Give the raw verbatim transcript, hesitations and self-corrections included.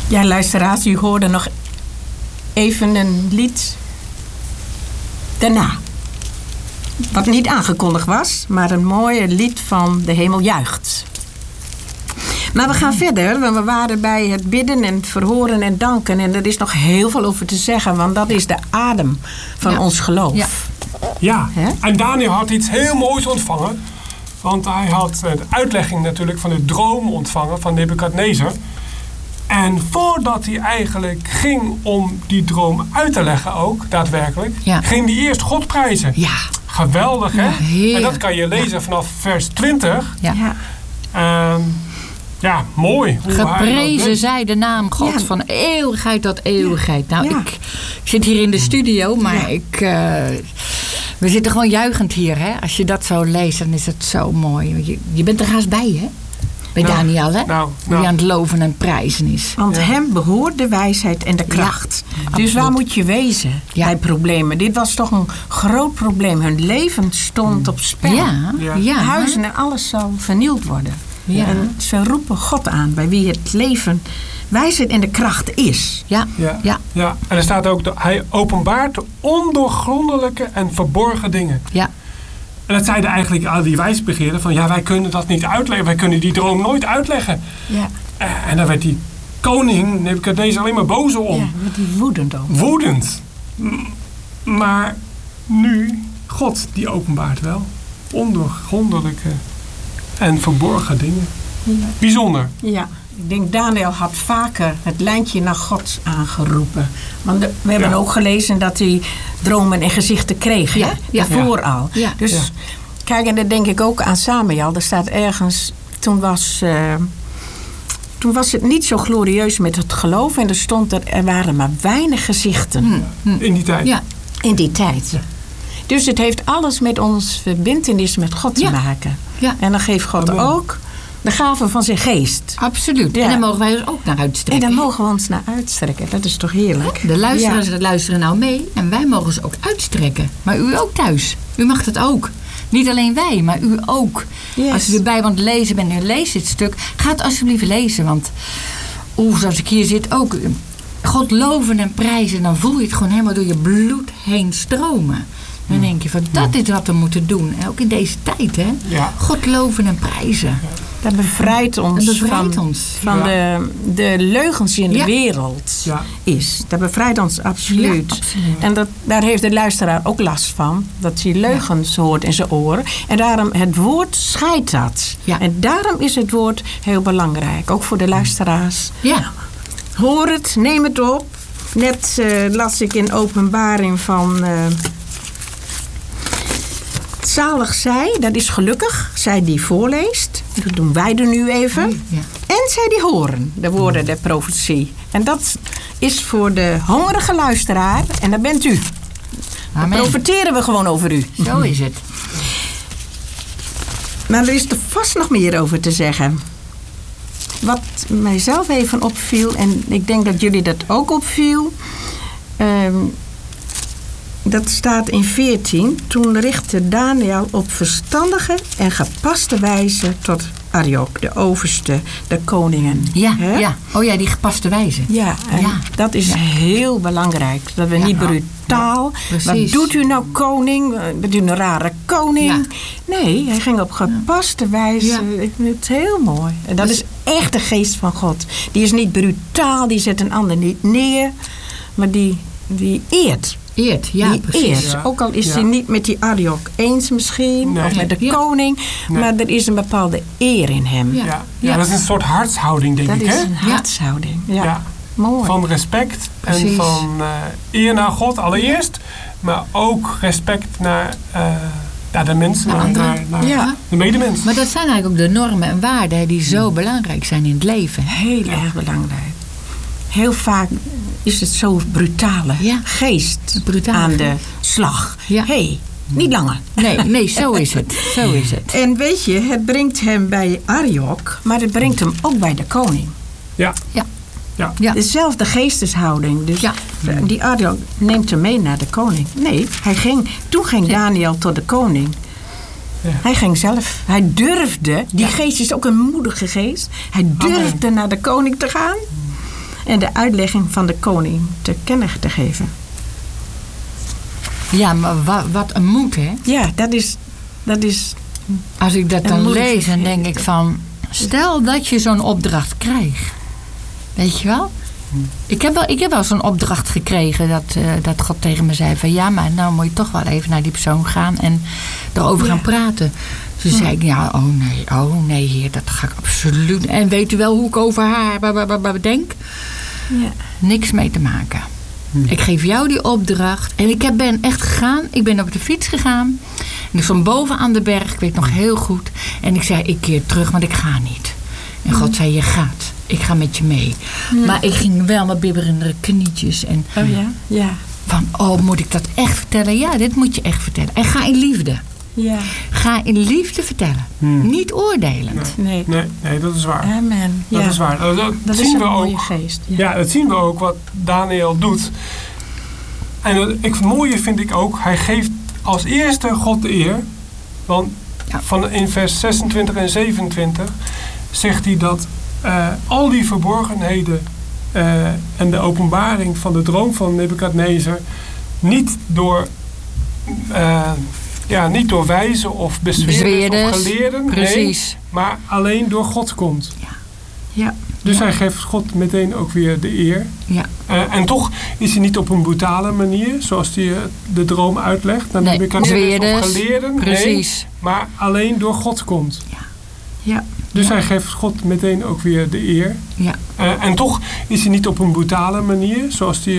Ja, luisteraars, u hoorde nog even een lied daarna. Wat niet aangekondigd was, maar een mooi lied van De Hemel Juicht. Maar we gaan verder, want we waren bij het bidden en het verhoren en danken. En er is nog heel veel over te zeggen, want dat is de adem van ja. ons geloof. Ja, ja. En Daniel had iets heel moois ontvangen. Want hij had de uitlegging natuurlijk van de droom ontvangen van Nebukadnezar. En voordat hij eigenlijk ging om die droom uit te leggen ook, daadwerkelijk, ja. ging hij eerst God prijzen. Ja. Geweldig, hè? Ja, en dat kan je lezen ja. vanaf vers twintig. Ja. Um, ja, mooi. Geprezen zij de naam God ja. van eeuwigheid tot eeuwigheid. Ja. Nou, ja. ik zit hier in de studio, maar ja. ik... Uh, we zitten gewoon juichend hier, hè? Als je dat zo leest, dan is het zo mooi. Je, je bent er haast bij, hè? Bij nou, Daniel, hè? Nou, nou. Hoe hij aan het loven en prijzen is. Want ja. hem behoort de wijsheid en de kracht. Ja, dus absoluut. Waar moet je wezen ja. bij problemen? Dit was toch een groot probleem. Hun leven stond op spel. Ja. Ja. Ja. Huizen en alles zou vernield worden. Ja. En ze roepen God aan, bij wie het leven, wijsheid en de kracht is. Ja. Ja. Ja. ja. En er staat ook, hij openbaart de ondoorgrondelijke en verborgen dingen. Ja. En dat zeiden eigenlijk al die wijsbegeerden van ja, wij kunnen dat niet uitleggen. Wij kunnen die droom nooit uitleggen. Ja. En dan werd die koning Nebukadnezar alleen maar boos om. Ja, werd hij woedend om. Woedend. Maar nu, God die openbaart wel ondoorgrondelijke en verborgen dingen. Ja. Bijzonder. Ja. Ik denk Daniel had vaker het lijntje naar God aangeroepen. Want de, we hebben ja. ook gelezen dat hij dromen en gezichten kreeg. Ja. Hè? Ja. Daarvoor ja. al. Ja. Dus ja. kijk, en dat denk ik ook aan Samuel. Er staat ergens, toen was, uh, toen was het niet zo glorieus met het geloof. En er stond er, er waren maar weinig gezichten. Hmm. Hmm. In die tijd. Ja, in die tijd. Ja. Dus het heeft alles met ons verbintenis met God te ja. maken. Ja. En dan geeft God Amen. ook de gave van zijn geest. Absoluut. Ja. En daar mogen wij ons ook naar uitstrekken. En daar mogen we ons naar uitstrekken. Dat is toch heerlijk? De luisteraars ja. luisteren nou mee. En wij mogen ze ook uitstrekken. Maar u ook thuis. U mag het ook. Niet alleen wij, maar u ook. Yes. Als u erbij aan het lezen bent en leest dit stuk, ga het alsjeblieft lezen. Want oeh, zoals ik hier zit ook. God loven en prijzen. Dan voel je het gewoon helemaal door je bloed heen stromen. Dan denk je van, dat is wat we moeten doen. En ook in deze tijd, hè. Ja. God loven en prijzen. Dat bevrijdt ons, dat bevrijdt van, ons. van Ja. de, de leugens die in de Ja. wereld Ja. is. Dat bevrijdt ons absoluut. Ja, absoluut. En dat, daar heeft de luisteraar ook last van. Dat hij leugens ja. hoort in zijn oren. En daarom, het woord scheidt dat. Ja. En daarom is het woord heel belangrijk. Ook voor de luisteraars. Ja. Hoor het, neem het op. Net uh, las ik in Openbaring van... Uh, zalig zij, dat is gelukkig, zij die voorleest. Dat doen wij er nu even. Ja. En zij die horen de woorden der profetie. En dat is voor de hongerige luisteraar. En dat bent u. Dan profiteren we gewoon over u. Zo is het. Maar er is er vast nog meer over te zeggen. Wat mijzelf even opviel, en ik denk dat jullie dat ook opviel... Um, dat staat in veertien. Toen richtte Daniel op verstandige en gepaste wijze tot Ariok, de overste, de koningen. Ja, He? ja. Oh ja, die gepaste wijze. Ja, en ja. dat is ja. heel belangrijk. Dat we ja. niet brutaal... Ja, wat doet u nou, koning? Bent u een rare koning? Ja. Nee, hij ging op gepaste wijze. Ja. Ik vind het heel mooi. En dat dus, is echt de geest van God. Die is niet brutaal, die zet een ander niet neer. Maar die, die eert. Eert, ja, die precies. Eert. Ja. Ook al is ja. hij niet met die Ariok eens misschien, nee. of met de ja. koning, nee. maar er is een bepaalde eer in hem. Ja, ja. ja. dat is een soort hartshouding, denk dat ik. Dat is hè? een hartshouding, ja. ja. Mooi. Van respect precies. en van uh, eer naar God allereerst, maar ook respect naar... Uh, Ja, de mensen, naar, naar, naar ja. de medemens. Maar dat zijn eigenlijk ook de normen en waarden die zo belangrijk zijn in het leven. Heel ja. erg belangrijk. Heel vaak is het zo brutale ja. geest brutale aan geest. de slag. Ja. Hey, niet langer. Nee, nee, zo is het. Zo is het. En weet je, het brengt hem bij Ariok, maar het brengt hem ook bij de koning. Ja. Ja. Ja. Ja. Dezelfde geesteshouding. Dus ja. die Ariok neemt hem mee naar de koning. Nee, hij ging, toen ging nee. Daniel tot de koning. Ja. Hij ging zelf. Hij durfde. Die ja. geest is ook een moedige geest. Hij durfde Amen. naar de koning te gaan. en de uitlegging van de koning te kennen te geven. Ja, maar wat, wat een moed, hè? Ja, dat is... Dat is Als ik dat dan lees, dan denk ik van... Stel dat je zo'n opdracht krijgt. Weet je wel? Ik heb wel, ik heb wel zo'n opdracht gekregen dat, uh, dat God tegen me zei van... Ja, maar nou moet je toch wel even naar die persoon gaan en erover ja. gaan praten. Toen zei ik, ja, oh nee, oh nee, heer, dat ga ik absoluut... En weet u wel hoe ik over haar denk? Ja. Niks mee te maken. Hm. Ik geef jou die opdracht. En ik heb, ben echt gegaan. Ik ben op de fiets gegaan. En ik stond boven aan de berg. Ik weet nog heel goed. En ik zei, ik keer terug, want ik ga niet. En God hm. zei, je gaat. Ik ga met je mee. Hm. Maar ik ging wel met bibberende knietjes. En oh ja? Ja. Van, oh, moet ik dat echt vertellen? Ja, dit moet je echt vertellen. En ga in liefde. Ja. Ga in liefde vertellen. Hmm. Niet oordelend. Nee. Nee, nee, dat is waar. Amen. Dat ja. is waar. Dat, dat, dat zien is een we mooie ook. geest. Ja. ja, dat zien we ook wat Daniel doet. En het mooie vind ik ook, hij geeft als eerste God de eer. Want ja. van in vers zesentwintig en zevenentwintig zegt hij dat uh, al die verborgenheden uh, en de openbaring van de droom van Nebukadnezar niet door... Uh, Ja, niet door wijzen of bezweerders of geleerden, precies. Nee, maar alleen door God komt. Ja. Ja. Dus ja. hij geeft God meteen ook weer de eer. Ja. Uh, en toch is hij niet op een brutale manier, zoals hij de droom uitlegt. Dan nee, bezweerders of geleerden, precies. Nee, maar alleen door God komt. Ja. Ja. Dus ja. hij geeft God meteen ook weer de eer. Ja. Uh, en toch is hij niet op een brutale manier, zoals hij